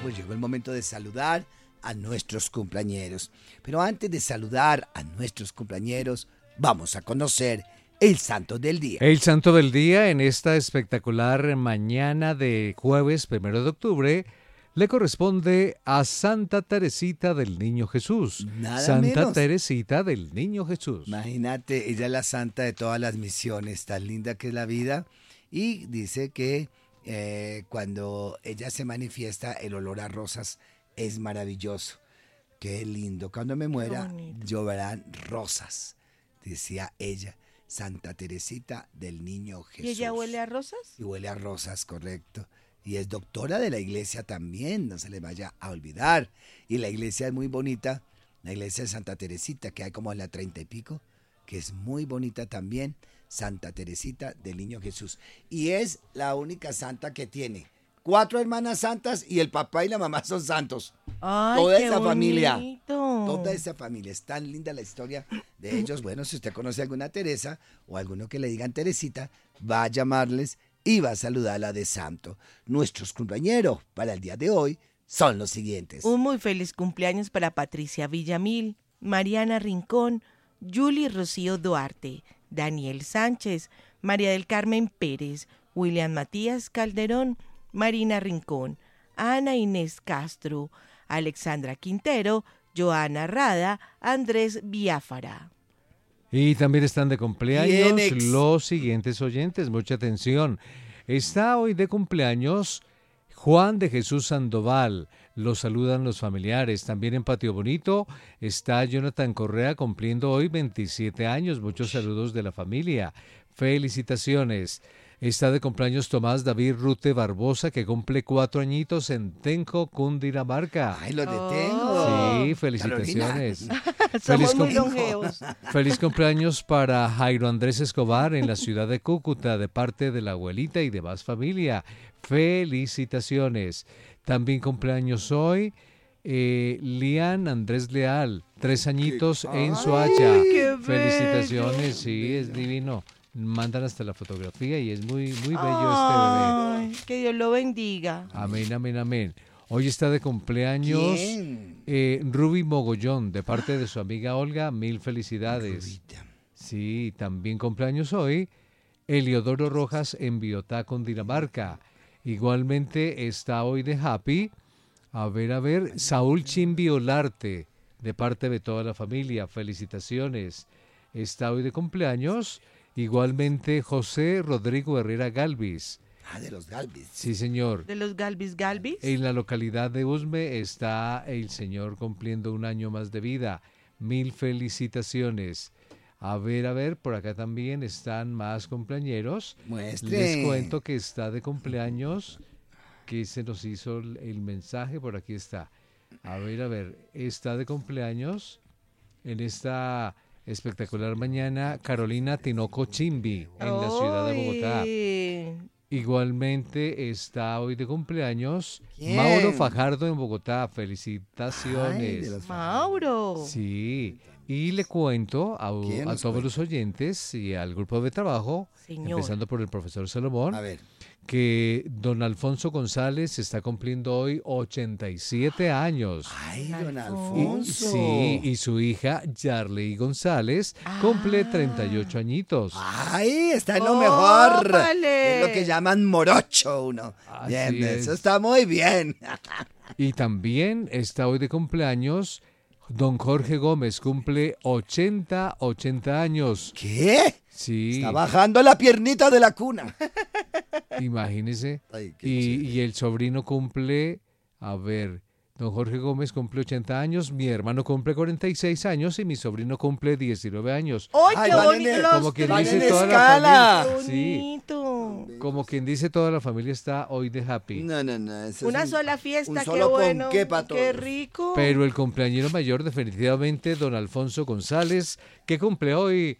pues llegó el momento de saludar a nuestros cumpleañeros. Pero antes de saludar a nuestros cumpleañeros, vamos a conocer el santo del día. El santo del día en esta espectacular mañana de jueves 1 de octubre le corresponde a Santa Teresita del Niño Jesús. Nada Santa menos. Teresita del Niño Jesús. Imagínate, ella es la santa de todas las misiones, tan linda que es la vida. Y dice que cuando ella se manifiesta, el olor a rosas es maravilloso. Qué lindo. Cuando me muera, lloverán rosas, decía ella, Santa Teresita del Niño Jesús. ¿Y ella huele a rosas? Y huele a rosas, correcto. Y es doctora de la iglesia también, no se le vaya a olvidar. Y la iglesia es muy bonita, la iglesia de Santa Teresita, que hay como en la 30 y pico, que es muy bonita también, Santa Teresita del Niño Jesús. Y es la única santa que tiene 4 hermanas santas y el papá y la mamá son santos. Ay, Toda qué esa familia. bonito. Toda esa familia, es tan linda la historia de ellos. Bueno, si usted conoce alguna Teresa o alguno que le digan Teresita, va a llamarles y va a saludarla de santo. Nuestros cumpleañeros para el día de hoy son los siguientes. Un muy feliz cumpleaños para Patricia Villamil, Mariana Rincón, Julie Rocío Duarte, Daniel Sánchez, María del Carmen Pérez, William Matías Calderón, Marina Rincón, Ana Inés Castro, Alexandra Quintero, Joana Rada, Andrés Biafara. Y también están de cumpleaños ¿Quién los siguientes oyentes, mucha atención. Está hoy de cumpleaños Juan de Jesús Sandoval, los saludan los familiares. También en Patio Bonito está Jonathan Correa cumpliendo hoy 27 años, muchos saludos de la familia. Felicitaciones. Está de cumpleaños Tomás David Rute Barbosa, que cumple 4 añitos en Tenco, Cundinamarca. Ay, los detengo. Sí, felicitaciones. Somos muy cum- longevos. Feliz cumpleaños para Jairo Andrés Escobar en la ciudad de Cúcuta, de parte de la abuelita y demás familia. Felicitaciones. También cumpleaños hoy Lian Andrés Leal, 3 añitos en Soacha. qué Felicitaciones, sí, bello. es divino. Mandan hasta la fotografía y es muy, muy bello este Ay, bebé. que Dios lo bendiga. Amén, amén, amén. Hoy está de cumpleaños ¿Quién? Ruby Mogollón, de parte de su amiga Olga, 1000 felicidades. Rubita. Sí, también cumpleaños hoy Eliodoro Rojas en Biotá, Cundinamarca. Igualmente está hoy de Happy, a ver, Saúl Chimbi Olarte, de parte de toda la familia. Felicitaciones. Está hoy de cumpleaños igualmente José Rodrigo Herrera Galvis. Ah, de los Galvis. Sí, señor. De los Galvis Galvis. En la localidad de Usme está el señor cumpliendo un año más de vida. 1000 felicitaciones. A ver, por acá también están más cumpleañeros. Muestre. Les cuento que está de cumpleaños, que se nos hizo el mensaje, por aquí está. A ver, está de cumpleaños en esta espectacular mañana Carolina Tinoco Chimbi en la ciudad de Bogotá. Ay. Igualmente está hoy de cumpleaños ¿Quién? Mauro Fajardo en Bogotá. Ay, Felicitaciones. de los Mauro. Sí, y le cuento ¿Quién a nos todos cuenta? los oyentes y al grupo de trabajo, Señor. empezando por el profesor Salomón, A ver. que don Alfonso González está cumpliendo hoy 87 años. Ay, don Y, Alfonso. sí, y su hija Yarley González cumple 38 añitos. Ay, está en lo mejor. ¡Ópale! Es lo que llaman morocho uno. Así Bien, eso es. está muy bien. Y también está hoy de cumpleaños don Jorge Gómez, cumple 80 años. ¿Qué? Sí, Está bajando la piernita de la cuna. imagínese. Ay, qué Y chévere. el sobrino cumple, don Jorge Gómez cumple 80 años, mi hermano cumple 46 años y mi sobrino cumple 19 años. ¡Ay, Ay, qué van en bonito el- los Como quien van tres! dice en toda la escala. familia. ¡Qué Sí, bonito! como quien dice toda la familia está hoy de happy. No, eso Una es sola fiesta, un qué solo bueno. ponqué pa' Qué todos. rico. Pero el cumpleañero mayor definitivamente don Alfonso González, que cumple hoy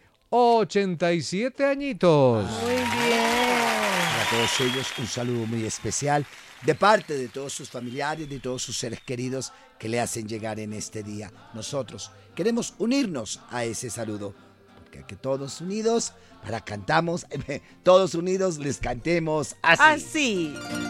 87 añitos. Muy bien. Para todos ellos un saludo muy especial de parte de todos sus familiares, de todos sus seres queridos que le hacen llegar en este día. Nosotros queremos unirnos a ese saludo, porque que todos unidos, para cantamos, todos unidos les cantemos así. Así.